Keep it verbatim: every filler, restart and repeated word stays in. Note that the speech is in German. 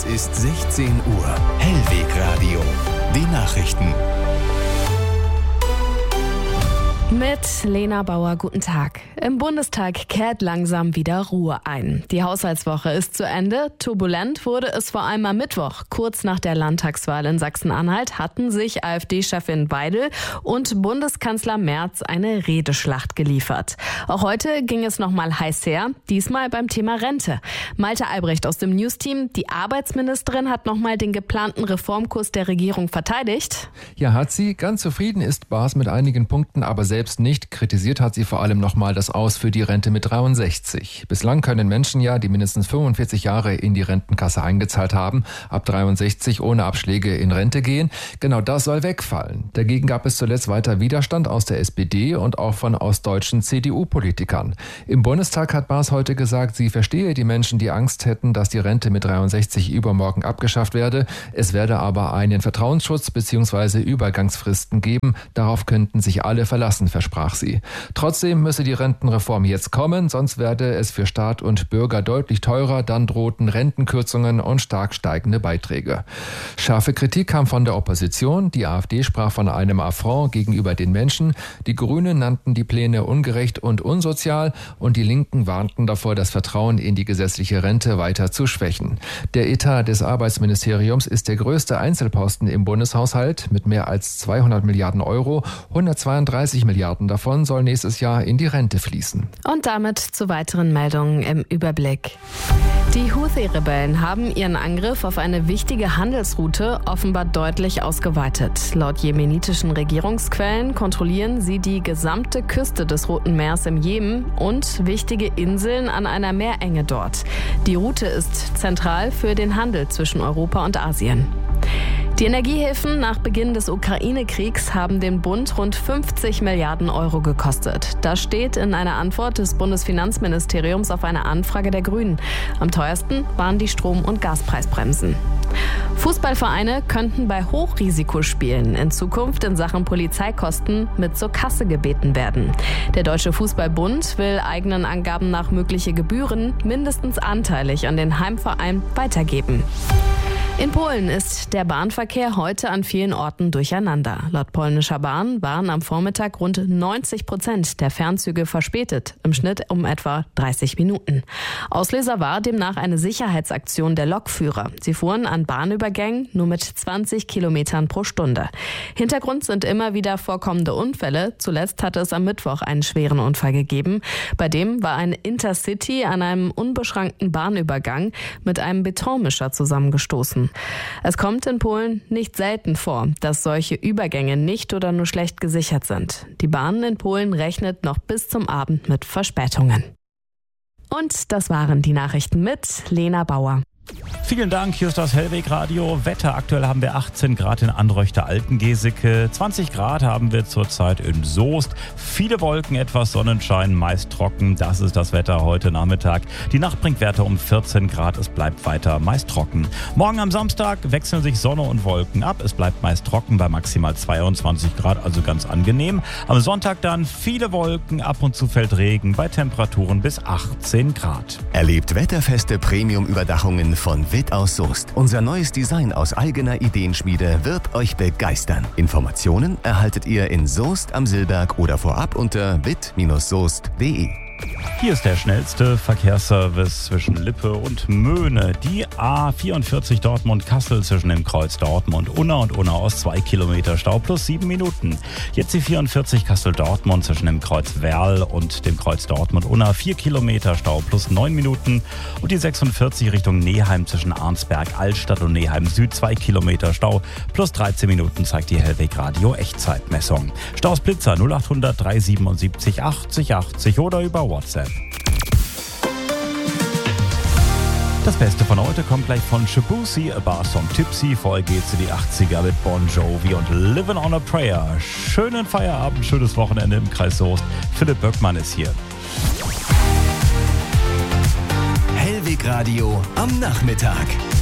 Es ist sechzehn Uhr. Hellweg Radio. Die Nachrichten. Mit Lena Bauer, guten Tag. Im Bundestag kehrt langsam wieder Ruhe ein. Die Haushaltswoche ist zu Ende. Turbulent wurde es vor allem am Mittwoch. Kurz nach der Landtagswahl in Sachsen-Anhalt hatten sich AfD-Chefin Weidel und Bundeskanzler Merz eine Redeschlacht geliefert. Auch heute ging es nochmal heiß her, diesmal beim Thema Rente. Malte Albrecht aus dem News-Team, die Arbeitsministerin hat nochmal den geplanten Reformkurs der Regierung verteidigt. Ja, hat sie. Ganz zufrieden ist Baas mit einigen Punkten, aber selbst nicht. Kritisiert hat sie vor allem nochmal das Aus für die Rente mit dreiundsechzig. Bislang können Menschen ja, die mindestens fünfundvierzig Jahre in die Rentenkasse eingezahlt haben, ab dreiundsechzig ohne Abschläge in Rente gehen. Genau das soll wegfallen. Dagegen gab es zuletzt weiter Widerstand aus der S P D und auch von ostdeutschen C D U-Politikern. Im Bundestag hat Baas heute gesagt, sie verstehe die Menschen, die Angst hätten, dass die Rente mit dreiundsechzig übermorgen abgeschafft werde. Es werde aber einen Vertrauensschutz bzw. Übergangsfristen geben. Darauf könnten sich alle verlassen, versprach sie. Trotzdem müsse die Rentenreform jetzt kommen, sonst werde es für Staat und Bürger deutlich teurer, dann drohten Rentenkürzungen und stark steigende Beiträge. Scharfe Kritik kam von der Opposition, die AfD sprach von einem Affront gegenüber den Menschen, die Grünen nannten die Pläne ungerecht und unsozial und die Linken warnten davor, das Vertrauen in die gesetzliche Rente weiter zu schwächen. Der Etat des Arbeitsministeriums ist der größte Einzelposten im Bundeshaushalt mit mehr als zweihundert Milliarden Euro, hundertzweiunddreißig Milliarden davon soll nächstes Jahr in die Rente fließen. Und damit zu weiteren Meldungen im Überblick. Die Houthi-Rebellen haben ihren Angriff auf eine wichtige Handelsroute offenbar deutlich ausgeweitet. Laut jemenitischen Regierungsquellen kontrollieren sie die gesamte Küste des Roten Meers im Jemen und wichtige Inseln an einer Meerenge dort. Die Route ist zentral für den Handel zwischen Europa und Asien. Die Energiehilfen nach Beginn des Ukraine-Kriegs haben den Bund rund fünfzig Milliarden Euro gekostet. Das steht in einer Antwort des Bundesfinanzministeriums auf eine Anfrage der Grünen. Am teuersten waren die Strom- und Gaspreisbremsen. Fußballvereine könnten bei Hochrisikospielen in Zukunft in Sachen Polizeikosten mit zur Kasse gebeten werden. Der Deutsche Fußballbund will eigenen Angaben nach mögliche Gebühren mindestens anteilig an den Heimverein weitergeben. In Polen ist der Bahnverkehr heute an vielen Orten durcheinander. Laut polnischer Bahn waren am Vormittag rund neunzig Prozent der Fernzüge verspätet, im Schnitt um etwa dreißig Minuten. Auslöser war demnach eine Sicherheitsaktion der Lokführer. Sie fuhren an Bahnübergängen nur mit zwanzig Kilometern pro Stunde. Hintergrund sind immer wieder vorkommende Unfälle. Zuletzt hatte es am Mittwoch einen schweren Unfall gegeben. Bei dem war ein Intercity an einem unbeschrankten Bahnübergang mit einem Betonmischer zusammengestoßen. Es kommt in Polen nicht selten vor, dass solche Übergänge nicht oder nur schlecht gesichert sind. Die Bahn in Polen rechnet noch bis zum Abend mit Verspätungen. Und das waren die Nachrichten mit Lena Bauer. Vielen Dank, hier ist das Hellweg Radio. Wetter, aktuell haben wir achtzehn Grad in Anröchter-Altengeseke, zwanzig Grad haben wir zurzeit in Soest. Viele Wolken, etwas Sonnenschein, meist trocken. Das ist das Wetter heute Nachmittag. Die Nacht bringt Werte um vierzehn Grad, es bleibt weiter meist trocken. Morgen am Samstag wechseln sich Sonne und Wolken ab. Es bleibt meist trocken bei maximal zweiundzwanzig Grad, also ganz angenehm. Am Sonntag dann viele Wolken, ab und zu fällt Regen bei Temperaturen bis achtzehn Grad. Erlebt wetterfeste Premium-Überdachungen von Witt aus Soest. Unser neues Design aus eigener Ideenschmiede wird euch begeistern. Informationen erhaltet ihr in Soest am Silberg oder vorab unter witt soest punkt de. Hier ist der schnellste Verkehrsservice zwischen Lippe und Möhne. Die A vierundvierzig Dortmund-Kassel zwischen dem Kreuz Dortmund-Unna und Unna Ost zwei Kilometer Stau plus sieben Minuten. Jetzt die vierundvierzig Kassel-Dortmund zwischen dem Kreuz Werl und dem Kreuz Dortmund-Unna vier Kilometer Stau plus neun Minuten. Und die sechsundvierzig Richtung Neheim zwischen Arnsberg-Altstadt und Neheim Süd zwei Kilometer Stau plus dreizehn Minuten zeigt die Hellweg Radio Echtzeitmessung. Staus Blitzer null achthundert dreihundertsiebenundsiebzig achtzig achtzig oder über WhatsApp. Das Beste von heute kommt gleich von Shabusi, A Bar Song Tipsy. Vorher geht's in die achtziger mit Bon Jovi und Livin' on a Prayer. Schönen Feierabend, schönes Wochenende im Kreis Soest. Philipp Böckmann ist hier. Hellweg Radio am Nachmittag.